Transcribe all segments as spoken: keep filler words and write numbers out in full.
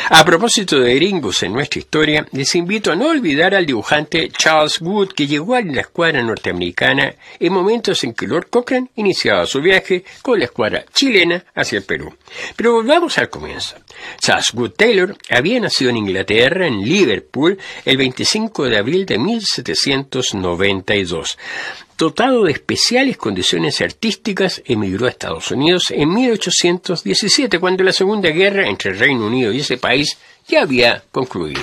A propósito de gringos en nuestra historia, les invito a no olvidar al dibujante Charles Wood, que llegó a la escuadra norteamericana en momentos en que Lord Cochrane iniciaba su viaje con la escuadra chilena hacia el Perú. Pero volvamos al comienzo. Charles Wood Taylor había nacido en Inglaterra, en Liverpool, el veinticinco de abril de mil setecientos noventa y dos. Dotado de especiales condiciones artísticas, emigró a Estados Unidos en mil ochocientos diecisiete, cuando la Segunda Guerra entre el Reino Unido y ese país ya había concluido.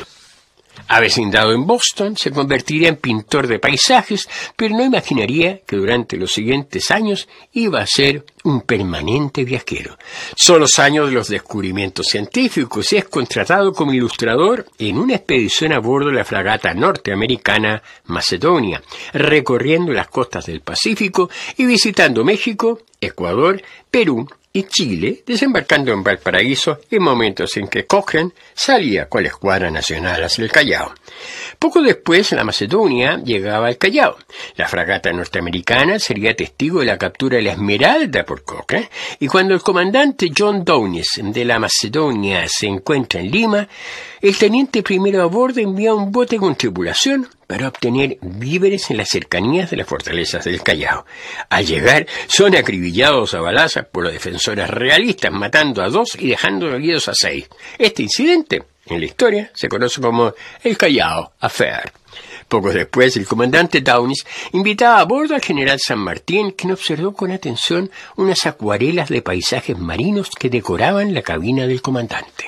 Avecindado en Boston, se convertiría en pintor de paisajes, pero no imaginaría que durante los siguientes años iba a ser un permanente viajero. Son los años de los descubrimientos científicos y es contratado como ilustrador en una expedición a bordo de la fragata norteamericana Macedonia, recorriendo las costas del Pacífico y visitando México, Ecuador, Perú y Chile, desembarcando en Valparaíso en momentos en que Cochrane salía con la escuadra nacional hacia el Callao. Poco después, la Macedonia llegaba al Callao. La fragata norteamericana sería testigo de la captura de la Esmeralda por Cochrane, y cuando el comandante John Downes de la Macedonia se encuentra en Lima, el teniente primero a bordo envía un bote con tripulación para obtener víveres en las cercanías de las fortalezas del Callao. Al llegar, son acribillados a balazos por los defensores realistas, matando a dos y dejando heridos a seis. Este incidente, en la historia, se conoce como el Callao Affair. Poco después, el comandante Downes invitaba a bordo al general San Martín, quien observó con atención unas acuarelas de paisajes marinos que decoraban la cabina del comandante.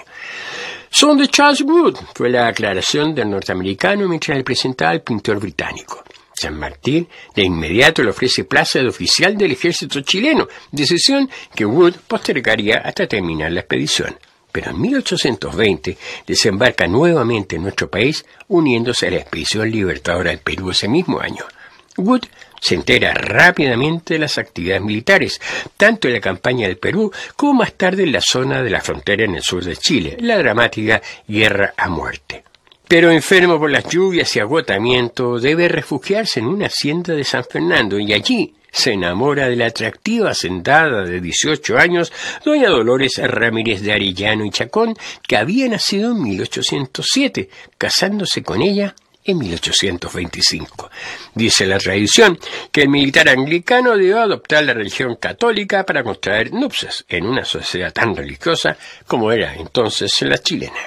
«Son de Charles Wood», fue la aclaración del norteamericano mientras le presentaba al pintor británico. San Martín de inmediato le ofrece plaza de oficial del ejército chileno, decisión que Wood postergaría hasta terminar la expedición. Pero en mil ochocientos veinte desembarca nuevamente en nuestro país, uniéndose a la expedición libertadora del Perú ese mismo año. Wood se entera rápidamente de las actividades militares, tanto en la campaña del Perú como más tarde en la zona de la frontera en el sur de Chile, la dramática Guerra a Muerte. Pero enfermo por las lluvias y agotamiento, debe refugiarse en una hacienda de San Fernando y allí se enamora de la atractiva hacendada de dieciocho años, doña Dolores Ramírez de Arellano y Chacón, que había nacido en mil ochocientos siete, casándose con ella en mil ochocientos veinticinco. Dice la tradición que el militar anglicano debió adoptar la religión católica para contraer nupcias en una sociedad tan religiosa como era entonces la chilena.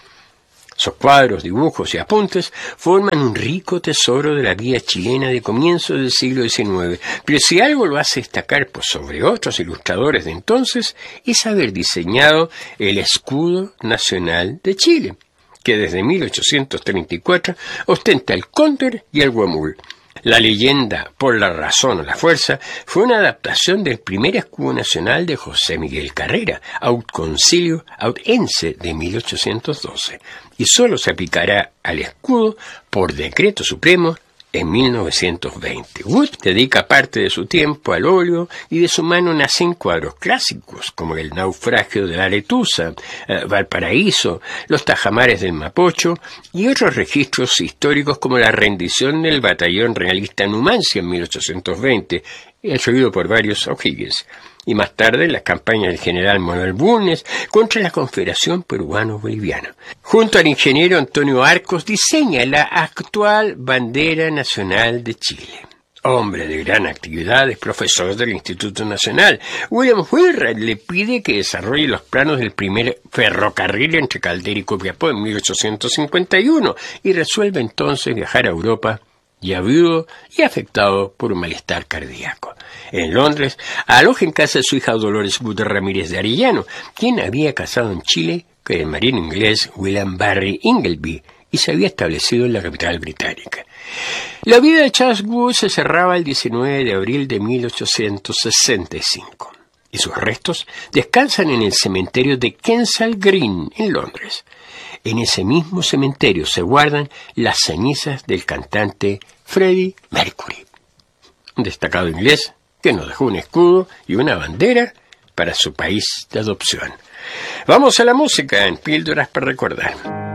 Sus cuadros, dibujos y apuntes forman un rico tesoro de la vida chilena de comienzos del siglo diecinueve, pero si algo lo hace destacar por sobre otros ilustradores de entonces es haber diseñado el escudo nacional de Chile, que desde mil ochocientos treinta y cuatro ostenta el cóndor y el huemul. La leyenda, por la razón o la fuerza, fue una adaptación del primer escudo nacional de José Miguel Carrera, Aut Concilio Aut Ense de mil ochocientos doce, y solo se aplicará al escudo por decreto supremo en mil novecientos veinte. Wood dedica parte de su tiempo al óleo y de su mano nacen cuadros clásicos como El naufragio de la Letusa, eh, Valparaíso, Los tajamares del Mapocho y otros registros históricos como la rendición del batallón realista Numancia en mil ochocientos veinte, influido por varios O'Higgins, y más tarde la campaña del general Manuel Bulnes contra la Confederación Peruano-Boliviana. Junto al ingeniero Antonio Arcos diseña la actual bandera nacional de Chile. Hombre de gran actividad, es profesor del Instituto Nacional. William Wheelwright le pide que desarrolle los planos del primer ferrocarril entre Caldera y Copiapó en mil ochocientos cincuenta y uno y resuelve entonces viajar a Europa, ya viudo y afectado por un malestar cardíaco. En Londres, aloja en casa de su hija Dolores Wood Ramírez de Arellano, quien había casado en Chile con el marino inglés William Barry Ingleby y se había establecido en la capital británica. La vida de Charles Wood se cerraba el diecinueve de abril de mil ochocientos sesenta y cinco, y sus restos descansan en el cementerio de Kensal Green, en Londres. En ese mismo cementerio se guardan las cenizas del cantante Freddie Mercury, un destacado inglés que nos dejó un escudo y una bandera para su país de adopción. Vamos a la música en Píldoras para Recordar.